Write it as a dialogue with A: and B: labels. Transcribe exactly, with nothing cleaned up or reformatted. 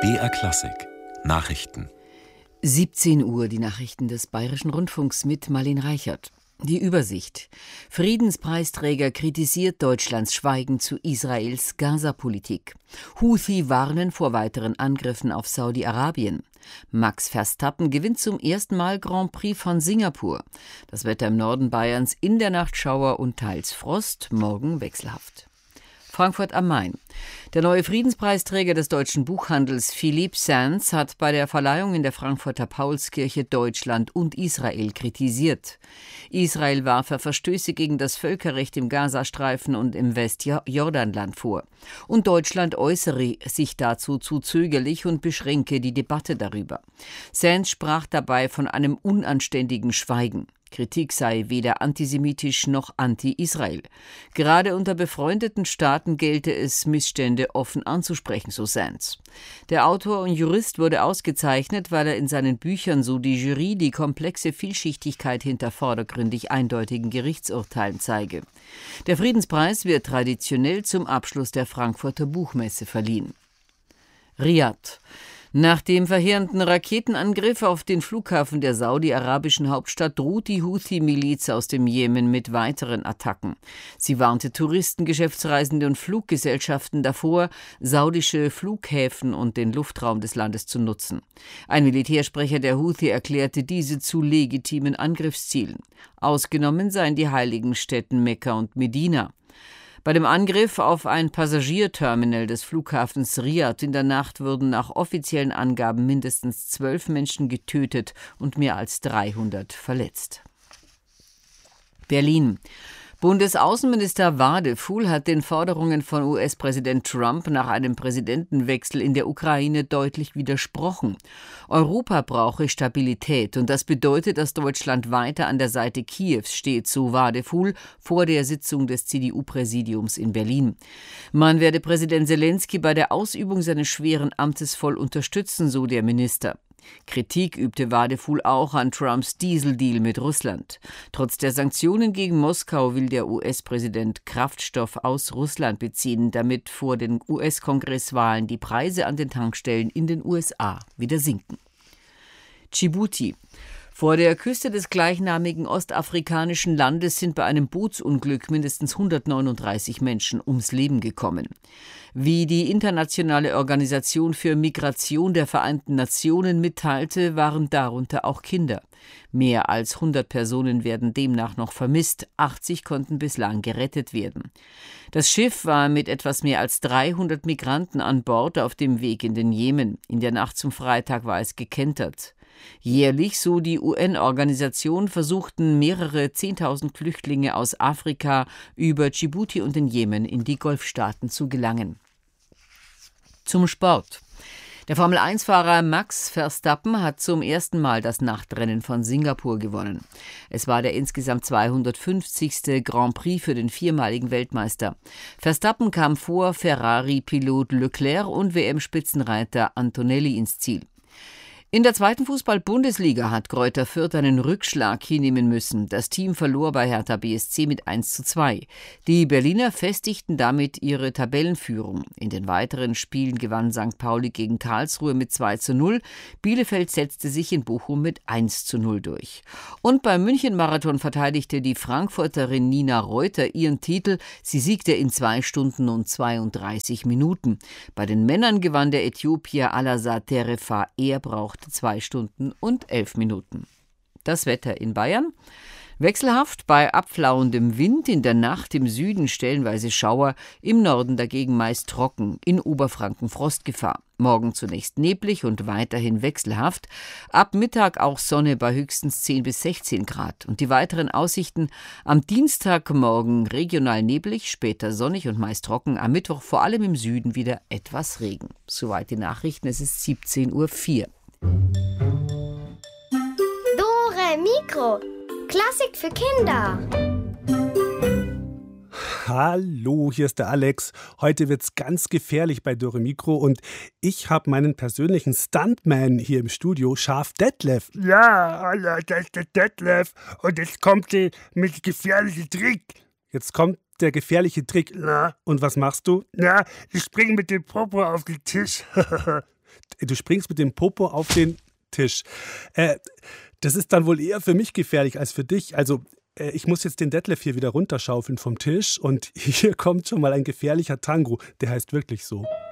A: B R Klassik Nachrichten.
B: siebzehn Uhr, die Nachrichten des Bayerischen Rundfunks mit Marlene Reichert. Die Übersicht. Friedenspreisträger kritisiert Deutschlands Schweigen zu Israels Gaza-Politik. Houthi warnen vor weiteren Angriffen auf Saudi-Arabien. Max Verstappen gewinnt zum ersten Mal Grand Prix von Singapur. Das Wetter im Norden Bayerns: in der Nacht Schauer und teils Frost, morgen wechselhaft. Frankfurt am Main. Der neue Friedenspreisträger des deutschen Buchhandels Philippe Sands hat bei der Verleihung in der Frankfurter Paulskirche Deutschland und Israel kritisiert. Israel warf er Verstöße gegen das Völkerrecht im Gazastreifen und im Westjordanland vor. Und Deutschland äußere sich dazu zu zögerlich und beschränke die Debatte darüber. Sands sprach dabei von einem unanständigen Schweigen. Kritik sei weder antisemitisch noch anti-Israel. Gerade unter befreundeten Staaten gelte es, Missstände offen anzusprechen, so Sands. Der Autor und Jurist wurde ausgezeichnet, weil er in seinen Büchern, so die Jury, die komplexe Vielschichtigkeit hinter vordergründig eindeutigen Gerichtsurteilen zeige. Der Friedenspreis wird traditionell zum Abschluss der Frankfurter Buchmesse verliehen. Riad. Nach dem verheerenden Raketenangriff auf den Flughafen der saudi-arabischen Hauptstadt droht die Houthi-Miliz aus dem Jemen mit weiteren Attacken. Sie warnte Touristen, Geschäftsreisende und Fluggesellschaften davor, saudische Flughäfen und den Luftraum des Landes zu nutzen. Ein Militärsprecher der Houthi erklärte diese zu legitimen Angriffszielen. Ausgenommen seien die heiligen Städten Mekka und Medina. Bei dem Angriff auf ein Passagierterminal des Flughafens Riad in der Nacht wurden nach offiziellen Angaben mindestens zwölf Menschen getötet und mehr als dreihundert verletzt. Berlin. Bundesaußenminister Wadefuhl hat den Forderungen von U S-Präsident Trump nach einem Präsidentenwechsel in der Ukraine deutlich widersprochen. Europa brauche Stabilität und das bedeutet, dass Deutschland weiter an der Seite Kiews steht, so Wadefuhl vor der Sitzung des C D U-Präsidiums in Berlin. Man werde Präsident Selenskyj bei der Ausübung seines schweren Amtes voll unterstützen, so der Minister. Kritik übte Wadefuhl auch an Trumps Dieseldeal mit Russland. Trotz der Sanktionen gegen Moskau will der U S-Präsident Kraftstoff aus Russland beziehen, damit vor den U S-Kongresswahlen die Preise an den Tankstellen in den U S A wieder sinken. Dschibuti. Vor der Küste des gleichnamigen ostafrikanischen Landes sind bei einem Bootsunglück mindestens hundertneununddreißig Menschen ums Leben gekommen. Wie die Internationale Organisation für Migration der Vereinten Nationen mitteilte, waren darunter auch Kinder. Mehr als hundert Personen werden demnach noch vermisst, achtzig konnten bislang gerettet werden. Das Schiff war mit etwas mehr als dreihundert Migranten an Bord auf dem Weg in den Jemen. In der Nacht zum Freitag war es gekentert. Jährlich, so die U N-Organisation, versuchten mehrere zehntausend Flüchtlinge aus Afrika über Dschibuti und den Jemen in die Golfstaaten zu gelangen. Zum Sport. Der Formel eins Fahrer Max Verstappen hat zum ersten Mal das Nachtrennen von Singapur gewonnen. Es war der insgesamt zweihundertfünfzigste Grand Prix für den viermaligen Weltmeister. Verstappen kam vor Ferrari-Pilot Leclerc und W M-Spitzenreiter Antonelli ins Ziel. In der zweiten Fußball-Bundesliga hat Greuther Fürth einen Rückschlag hinnehmen müssen. Das Team verlor bei Hertha B S C mit eins zu zwei. Die Berliner festigten damit ihre Tabellenführung. In den weiteren Spielen gewann Sankt Pauli gegen Karlsruhe mit zwei zu null. Bielefeld setzte sich in Bochum mit eins zu null durch. Und beim München-Marathon verteidigte die Frankfurterin Nina Reuter ihren Titel. Sie siegte in zwei Stunden und zweiunddreißig Minuten. Bei den Männern gewann der Äthiopier Alassane Terefa. Er brauchte zwei Stunden und elf Minuten. Das Wetter in Bayern: wechselhaft bei abflauendem Wind, in der Nacht im Süden stellenweise Schauer, im Norden dagegen meist trocken, in Oberfranken Frostgefahr. Morgen zunächst neblig und weiterhin wechselhaft, ab Mittag auch Sonne bei höchstens zehn bis sechzehn Grad. Und die weiteren Aussichten: am Dienstagmorgen regional neblig, später sonnig und meist trocken, am Mittwoch vor allem im Süden wieder etwas Regen. Soweit die Nachrichten, es ist siebzehn Uhr vier.
C: Dore Mikro. Klassik für Kinder.
D: Hallo, hier ist der Alex. Heute wird's ganz gefährlich bei Dore Mikro und ich habe meinen persönlichen Stuntman hier im Studio, Schaf Detlef.
E: Ja, hallo, das ist der Detlef und jetzt kommt der mit gefährlichen Trick.
D: Jetzt kommt der gefährliche Trick.
E: Na?
D: Und was machst du?
E: Na, ich springe mit dem Popo auf den Tisch.
D: Du springst mit dem Popo auf den Tisch. Äh, das ist dann wohl eher für mich gefährlich als für dich. Also, äh, ich muss jetzt den Detlef hier wieder runterschaufeln vom Tisch und hier kommt schon mal ein gefährlicher Tango. Der heißt wirklich so.